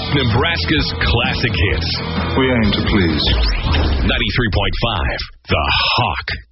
Nebraska's classic hits. We aim to please. 93.5, The Hawk.